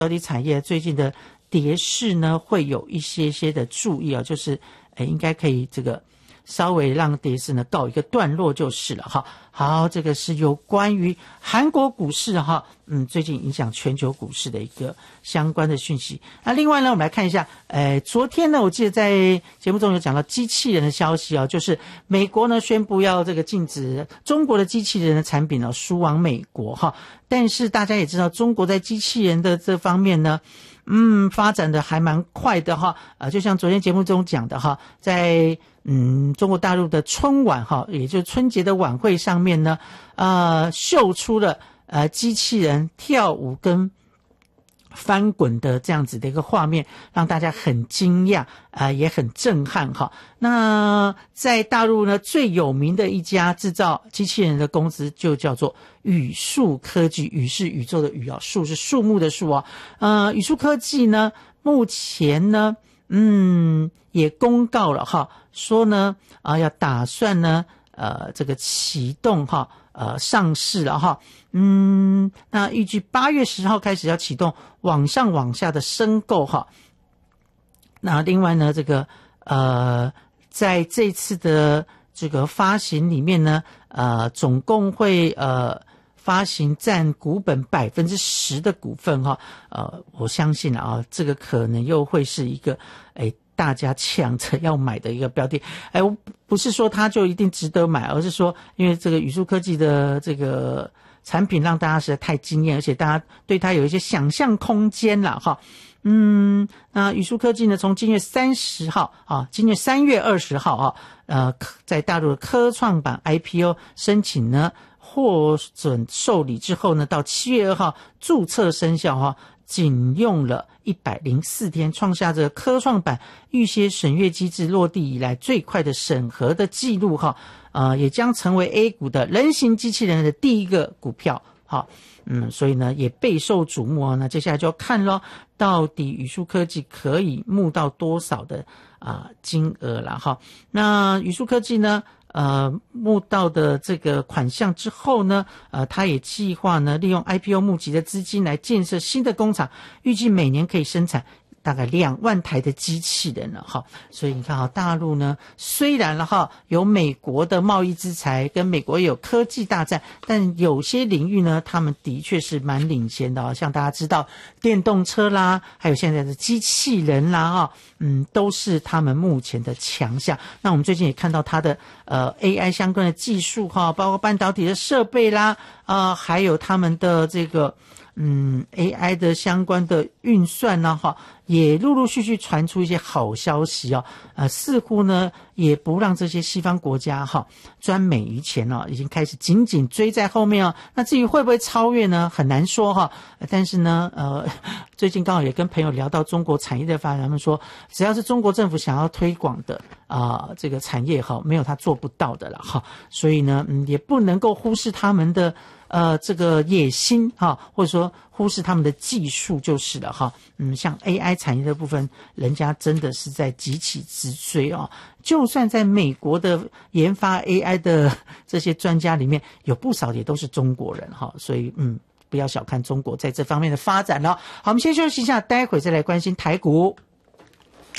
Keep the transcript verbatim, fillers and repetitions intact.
半导体产业最近的跌势呢，会有一些些的注意啊，就是诶应该可以这个稍微让跌势呢告一个段落就是了哈。好，这个是有关于韩国股市哈，嗯，最近影响全球股市的一个相关的讯息。那另外呢，我们来看一下，呃，昨天呢，我记得在节目中有讲到机器人的消息啊，就是美国呢宣布要这个禁止中国的机器人的产品呢输往美国哈。但是大家也知道，中国在机器人的这方面呢，嗯，发展的还蛮快的哈。呃，就像昨天节目中讲的哈，在嗯，中国大陆的春晚哈，也就是春节的晚会上面呢，呃，秀出了呃机器人跳舞跟翻滚的这样子的一个画面，让大家很惊讶，呃，也很震撼哈。那在大陆呢，最有名的一家制造机器人的公司就叫做宇树科技，宇是宇宙的宇啊，树是树木的树啊。呃，宇树科技呢，目前呢，嗯，也公告了哈。说呢，啊、呃，要打算呢，呃，这个启动哈，呃，上市了哈，嗯，那预计八月十号开始要启动往上往下的申购哈。那另外呢，这个呃，在这次的这个发行里面呢，呃，总共会呃发行占股本百分之十的股份哈，呃，我相信啊，这个可能又会是一个诶。大家抢着要买的一个标的，哎，不是说它就一定值得买，而是说，因为这个宇树科技的这个产品让大家实在太惊艳，而且大家对它有一些想象空间啦，哈。嗯，那宇树科技呢，从今月三十号啊，今月三月二十号啊，呃，在大陆的科创板 I P O 申请呢获准受理之后呢，到七月二号注册生效哈。仅用了一百零四天，创下这个科创板预先审阅机制落地以来最快的审核的记录哈，呃，也将成为 A 股的人形机器人的第一个股票哈，嗯，所以呢也备受瞩目啊。那接下来就要看咯，到底宇树科技可以募到多少的啊、呃、金额了哈。那宇树科技呢？呃，募到的这个款项之后呢，呃，他也计划呢，利用 I P O 募集的资金来建设新的工厂，预计每年可以生产大概两万台的机器人了哈。所以你看哈，大陆呢，虽然了哈有美国的贸易制裁，跟美国有科技大战，但有些领域呢，他们的确是蛮领先的啊。像大家知道电动车啦，还有现在的机器人啦哈，嗯，都是他们目前的强项。那我们最近也看到它的呃 A I 相关的技术哈，包括半导体的设备啦，呃，还有他们的这个嗯 A I 的相关的运算啦哈，也陆陆续续传出一些好消息哦，呃，似乎呢也不让这些西方国家哈专美于前哦，已经开始紧紧追在后面哦。那至于会不会超越呢，很难说哈。但是呢，呃，最近刚好也跟朋友聊到中国产业的发展，他们说只要是中国政府想要推广的啊、呃，这个产业哈，没有他做不到的了哈。所以呢，嗯，也不能够忽视他们的。呃，这个野心哈，或者说忽视他们的技术就是了哈。嗯，像 A I 产业的部分，人家真的是在急起直追哦。就算在美国的研发 A I 的这些专家里面，有不少也都是中国人哈。所以嗯，不要小看中国在这方面的发展了。好，我们先休息一下，待会再来关心台股。